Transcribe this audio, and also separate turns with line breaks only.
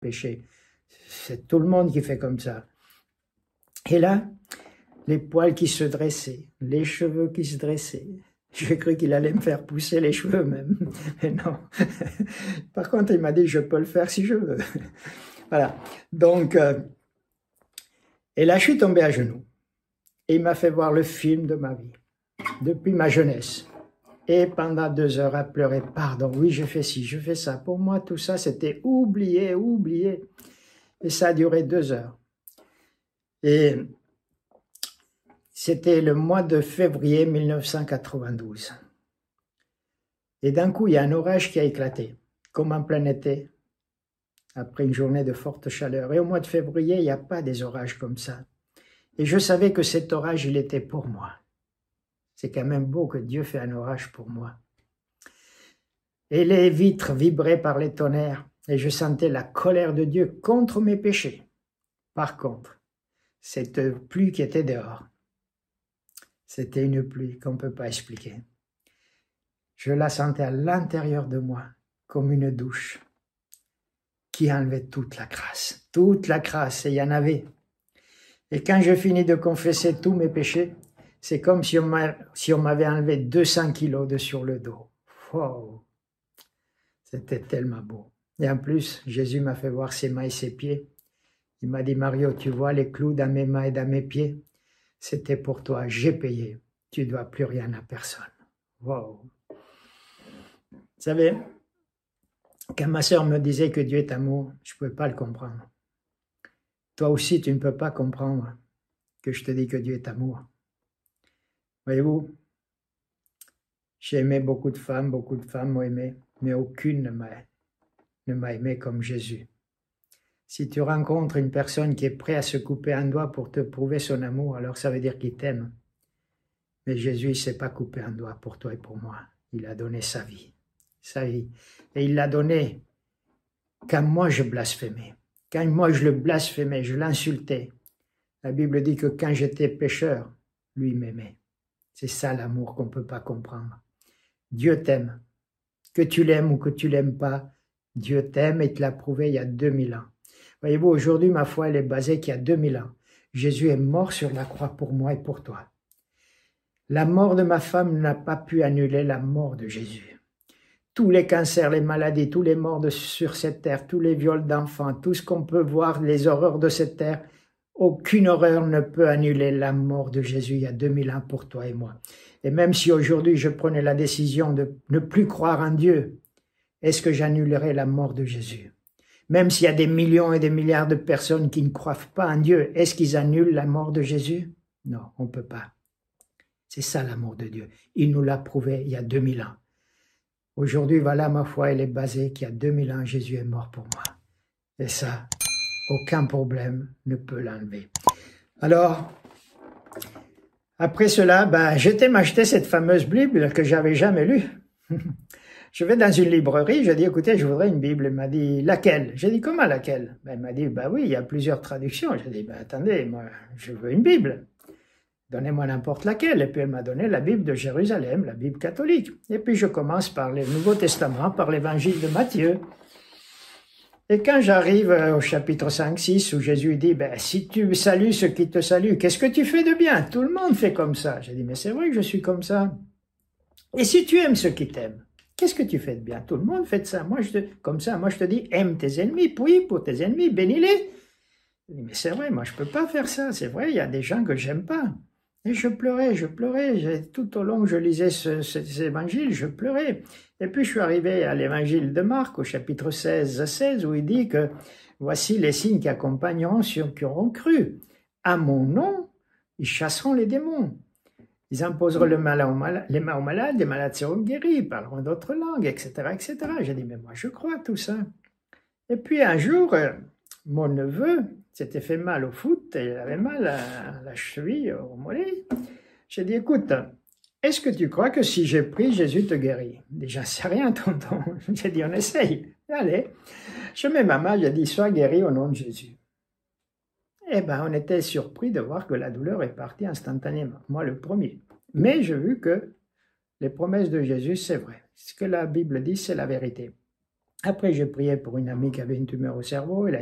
péché. C'est tout le monde qui fait comme ça. Et là, les poils qui se dressaient, les cheveux qui se dressaient. J'ai cru qu'il allait me faire pousser les cheveux même, mais non. Par contre, il m'a dit, je peux le faire si je veux. Voilà. Donc, et là, je suis tombé à genoux. Et il m'a fait voir le film de ma vie, depuis ma jeunesse. Et pendant 2 heures à pleurer, pardon, oui, je fais ci, je fais ça. Pour moi, tout ça, c'était oublié. Et ça a duré 2 heures. Et c'était le mois de février 1992. Et d'un coup, il y a un orage qui a éclaté, comme en plein été, après une journée de forte chaleur. Et au mois de février, il n'y a pas des orages comme ça. Et je savais que cet orage, il était pour moi. C'est quand même beau que Dieu fait un orage pour moi. Et les vitres vibraient par les tonnerres, et je sentais la colère de Dieu contre mes péchés. Par contre, cette pluie qui était dehors, c'était une pluie qu'on ne peut pas expliquer. Je la sentais à l'intérieur de moi, comme une douche, qui enlevait toute la crasse, et il y en avait. Et quand je finis de confesser tous mes péchés, c'est comme si on m'avait enlevé 200 kilos de sur le dos. Wow. C'était tellement beau. Et en plus, Jésus m'a fait voir ses mains et ses pieds. Il m'a dit, Mario, tu vois les clous dans mes mains et dans mes pieds? C'était pour toi, j'ai payé. Tu ne dois plus rien à personne. Wow. Vous savez, quand ma sœur me disait que Dieu est amour, je ne pouvais pas le comprendre. Toi aussi, tu ne peux pas comprendre que je te dis que Dieu est amour. Voyez-vous, j'ai aimé beaucoup de femmes m'ont aimé, mais aucune ne m'a aimé comme Jésus. Si tu rencontres une personne qui est prête à se couper un doigt pour te prouver son amour, alors ça veut dire qu'il t'aime. Mais Jésus, il ne s'est pas coupé un doigt pour toi et pour moi. Il a donné sa vie. Et il l'a donné quand moi je blasphémais. Quand moi je le blasphémais, je l'insultais. La Bible dit que quand j'étais pécheur, lui m'aimait. C'est ça l'amour qu'on ne peut pas comprendre. Dieu t'aime. Que tu l'aimes ou que tu l'aimes pas, Dieu t'aime et te l'a prouvé il y a 2000 ans. Voyez-vous, aujourd'hui, ma foi, elle est basée qu'il y a 2000 ans. Jésus est mort sur la croix pour moi et pour toi. La mort de ma femme n'a pas pu annuler la mort de Jésus. Tous les cancers, les maladies, tous les morts sur cette terre, tous les viols d'enfants, tout ce qu'on peut voir, les horreurs de cette terre, aucune horreur ne peut annuler la mort de Jésus il y a 2000 ans pour toi et moi. Et même si aujourd'hui je prenais la décision de ne plus croire en Dieu, est-ce que j'annulerai la mort de Jésus? Même s'il y a des millions et des milliards de personnes qui ne croient pas en Dieu, est-ce qu'ils annulent la mort de Jésus? Non, on ne peut pas. C'est ça l'amour de Dieu. Il nous l'a prouvé il y a 2000 ans. Aujourd'hui, voilà, ma foi, elle est basée qu'il y a 2000 ans, Jésus est mort pour moi. Et ça, aucun problème ne peut l'enlever. Alors, après cela, j'étais m'acheter cette fameuse Bible que j'avais jamais lue. Je vais dans une librairie, je dis, écoutez, je voudrais une Bible. Il m'a dit, laquelle? J'ai dit, comment laquelle? Il m'a dit, oui, il y a plusieurs traductions. J'ai dit, attendez, moi, je veux une Bible. Donnez-moi n'importe laquelle. Et puis elle m'a donné la Bible de Jérusalem, la Bible catholique. Et puis je commence par le Nouveau Testament, par l'évangile de Matthieu. Et quand j'arrive au chapitre 5-6, où Jésus dit, si tu salues ceux qui te saluent, qu'est-ce que tu fais de bien? Tout le monde fait comme ça. J'ai dit, mais c'est vrai que je suis comme ça. Et si tu aimes ceux qui t'aiment, qu'est-ce que tu fais de bien? Tout le monde fait de ça. Comme ça, moi je te dis, aime tes ennemis, prie pour tes ennemis, bénis-les. J'ai dit, mais c'est vrai, moi je peux pas faire ça. C'est vrai, il y a des gens que j'aime pas. Et je pleurais. Tout au long que je lisais ces évangiles, je pleurais. Et puis je suis arrivé à l'évangile de Marc, au chapitre 16, où il dit que voici les signes qui accompagneront ceux qui auront cru. À mon nom, ils chasseront les démons. Ils imposeront les mains aux malades, les malades seront guéris, ils parleront d'autres langues, etc., etc. J'ai dit, mais moi je crois à tout ça. Et puis un jour, mon neveu s'était fait mal au foot, et il avait mal à la cheville, au mollet. J'ai dit, écoute, est-ce que tu crois que si j'ai pris, Jésus te guérit? Déjà, c'est rien, tonton. J'ai dit, on essaye. Allez. Je mets ma main, j'ai dit, sois guéri au nom de Jésus. Eh bien, on était surpris de voir que la douleur est partie instantanément. Moi, le premier. Mais j'ai vu que les promesses de Jésus, c'est vrai. Ce que la Bible dit, c'est la vérité. Après, j'ai prié pour une amie qui avait une tumeur au cerveau.